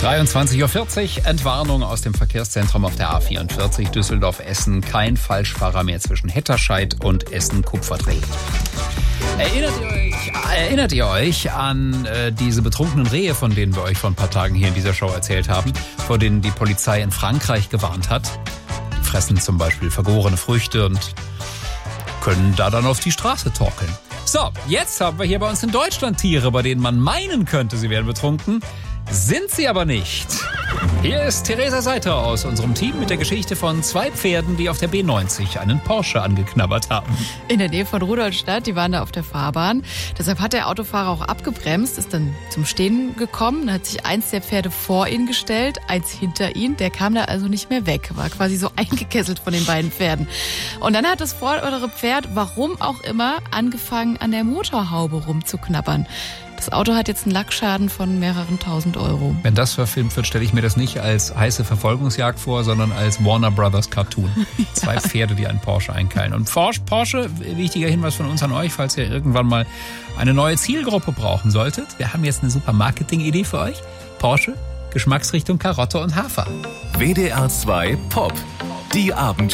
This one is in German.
23:40 Uhr, Entwarnung aus dem Verkehrszentrum auf der A44 Düsseldorf-Essen. Kein Falschfahrer mehr zwischen Hetterscheid und Essen-Kupferdreh. Erinnert ihr euch an diese betrunkenen Rehe, von denen wir euch vor ein paar Tagen hier in dieser Show erzählt haben, vor denen die Polizei in Frankreich gewarnt hat? Die fressen zum Beispiel vergorene Früchte und können da dann auf die Straße torkeln. So, jetzt haben wir hier bei uns in Deutschland Tiere, bei denen man meinen könnte, sie wären betrunken. Sind sie aber nicht. Hier ist Theresa Seiter aus unserem Team mit der Geschichte von 2 Pferden, die auf der B90 einen Porsche angeknabbert haben. In der Nähe von Rudolstadt, die waren da auf der Fahrbahn. Deshalb hat der Autofahrer auch abgebremst, ist dann zum Stehen gekommen. Dann hat sich eins der Pferde vor ihn gestellt, eins hinter ihn. Der kam da also nicht mehr weg, war quasi so eingekesselt von den beiden Pferden. Und dann hat das vordere Pferd, warum auch immer, angefangen an der Motorhaube rumzuknabbern. Das Auto hat jetzt einen Lackschaden von mehreren tausend Euro. Wenn das verfilmt wird, stelle ich mir das nicht als heiße Verfolgungsjagd vor, sondern als Warner Brothers Cartoon. Ja. 2 Pferde, die einen Porsche einkeilen. Und Porsche, wichtiger Hinweis von uns an euch, falls ihr irgendwann mal eine neue Zielgruppe brauchen solltet. Wir haben jetzt eine super Marketing-Idee für euch. Porsche, Geschmacksrichtung Karotte und Hafer. WDR 2 Pop. Die Abend